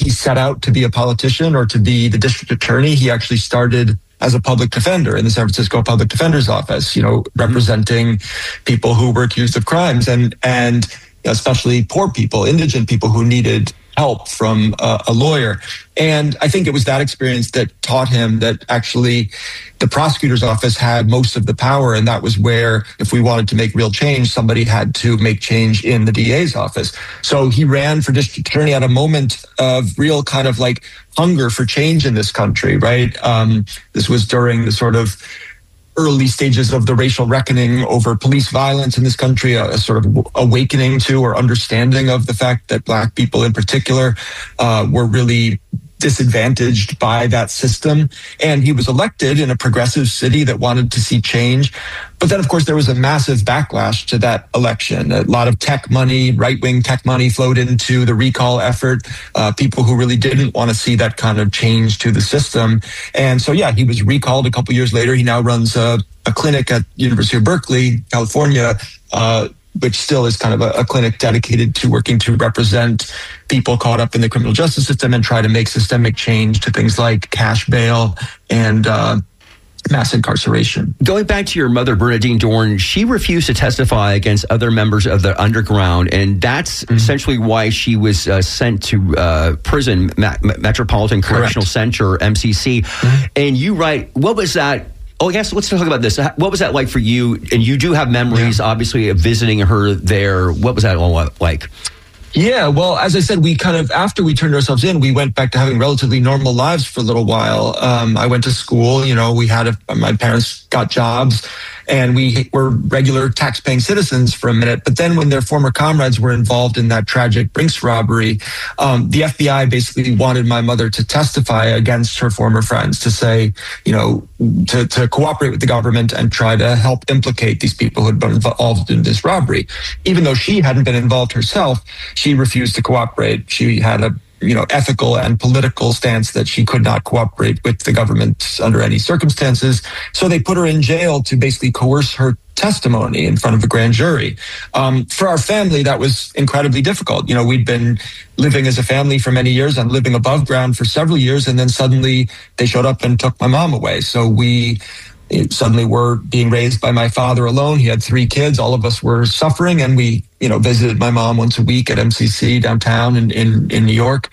he set out to be a politician or to be the district attorney. He actually started as a public defender in the San Francisco Public Defender's Office, representing people who were accused of crimes and especially poor people, indigent people who needed help from a lawyer. And I think it was that experience that taught him that actually the prosecutor's office had most of the power. And that was where, if we wanted to make real change, somebody had to make change in the DA's office. So he ran for district attorney at a moment of real kind of like hunger for change in this country, right? This was during the sort of early stages of the racial reckoning over police violence in this country, a sort of awakening to or understanding of the fact that Black people in particular were really disadvantaged by that system. And he was elected in a progressive city that wanted to see change. But then, of course, there was a massive backlash to that election. A lot of tech money, right-wing tech money flowed into the recall effort, people who really didn't want to see that kind of change to the system. And so, yeah, he was recalled a couple years later. He now runs a clinic at University of Berkeley, California, which still is kind of a clinic dedicated to working to represent people caught up in the criminal justice system and try to make systemic change to things like cash bail and mass incarceration. Going back to your mother, Bernardine Dohrn, she refused to testify against other members of the underground, and that's essentially why she was sent to prison, Metropolitan Correctional Center, MCC. And you write, what was that? Oh, yes, let's talk about this. What was that like for you? And you do have memories, obviously, of visiting her there. What was that all like? Yeah, well, as I said, we kind of, after we turned ourselves in, we went back to having relatively normal lives for a little while. I went to school, we had, my parents got jobs, and we were regular tax-paying citizens for a minute. But then when their former comrades were involved in that tragic Brinks robbery, the FBI basically wanted my mother to testify against her former friends, to say, to cooperate with the government and try to help implicate these people who had been involved in this robbery. Even though she hadn't been involved herself, she refused to cooperate. She had a ethical and political stance that she could not cooperate with the government under any circumstances. So they put her in jail to basically coerce her testimony in front of a grand jury. For our family, that was incredibly difficult. We'd been living as a family for many years and living above ground for several years, and then suddenly they showed up and took my mom away. So we suddenly were being raised by my father alone. He had 3 kids. All of us were suffering, and we, visited my mom once a week at MCC downtown in New York.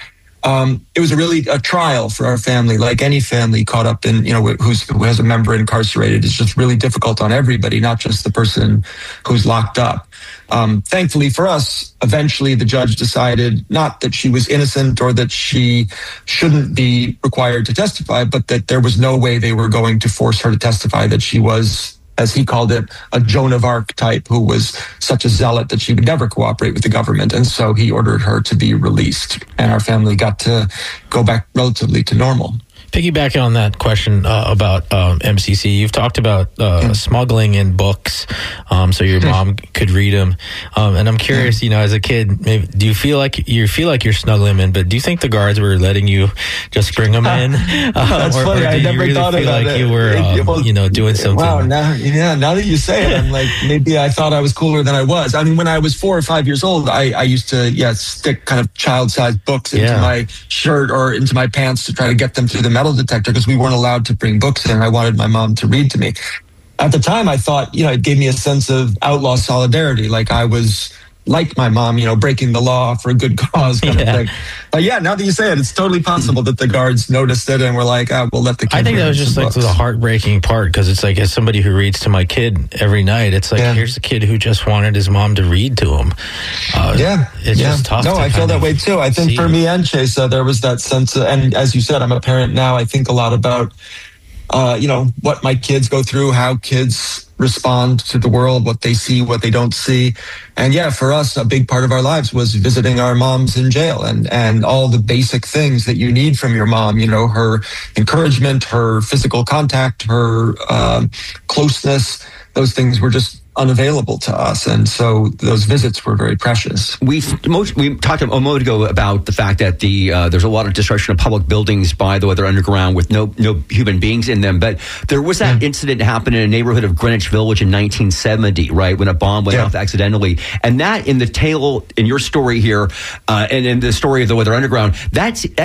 It was a trial for our family, like any family caught up in, who has a member incarcerated. It's just really difficult on everybody, not just the person who's locked up. Thankfully for us, eventually the judge decided not that she was innocent or that she shouldn't be required to testify, but that there was no way they were going to force her to testify, that she was, as he called it, a Joan of Arc type who was such a zealot that she would never cooperate with the government. And so he ordered her to be released, and our family got to go back relatively to normal. Piggybacking on that question about MCC, you've talked about smuggling in books so your mom could read them. And I'm curious, as a kid, maybe, do you feel like you're snuggling them in, but do you think the guards were letting you just bring them in? That's funny. Or I never really thought feel about like it. you were, doing something? Wow, now that you say it, I'm like, maybe I thought I was cooler than I was. I mean, when I was 4 or 5 years old, I used to, stick kind of child-sized books into my shirt or into my pants to try to get them through the metal detector, because we weren't allowed to bring books in. I wanted my mom to read to me. At the time, I thought, it gave me a sense of outlaw solidarity, like I was like my mom, breaking the law for a good cause kind of thing. But now that you say it, it's totally possible that the guards noticed it and were like, we'll let the kid. I think that was just like the heartbreaking part, because it's like, as somebody who reads to my kid every night, it's like, here's a kid who just wanted his mom to read to him. It's just tough. No, I feel that way too. I think for me and Chase, there was that sense of, and as you said, I'm a parent now. I think a lot about, what my kids go through, how kids respond to the world, what they see, what they don't see. And for us, a big part of our lives was visiting our moms in jail and all the basic things that you need from your mom, her encouragement, her physical contact, her closeness. Those things were just unavailable to us, and so those visits were very precious. We talked a moment ago about the fact that there's a lot of destruction of public buildings by the Weather Underground with no human beings in them, but there was that incident happened in a neighborhood of Greenwich Village in 1970, right, when a bomb went off accidentally, and that in your story here, and in the story of the Weather Underground, that